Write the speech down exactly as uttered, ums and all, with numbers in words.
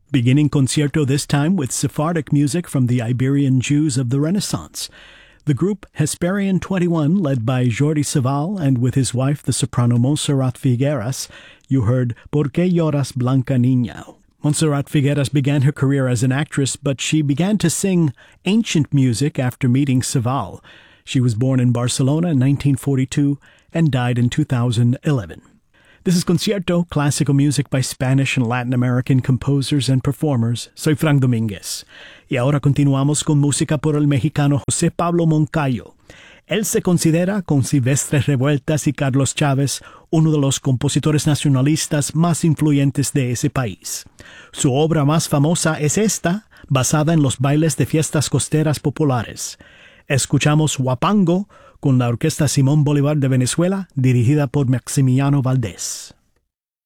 beginning concierto this time with Sephardic music from the Iberian Jews of the Renaissance. The group Hesperian twenty-one, led by Jordi Savall and with his wife, the soprano Montserrat Figueras, you heard Por qué lloras, Blanca Niña. Montserrat Figueras began her career as an actress, but she began to sing ancient music after meeting Savall. She was born in Barcelona in nineteen forty-two and died in two thousand eleven. This is Concierto, classical music by Spanish and Latin American composers and performers. Soy Frank Domínguez. Y ahora continuamos con música por el mexicano José Pablo Moncayo. Él se considera, con Silvestre Revueltas y Carlos Chávez, uno de los compositores nacionalistas más influyentes de ese país. Su obra más famosa es esta, basada en los bailes de fiestas costeras populares. Escuchamos Huapango con la Orquesta Simón Bolívar de Venezuela, dirigida por Maximiliano Valdés.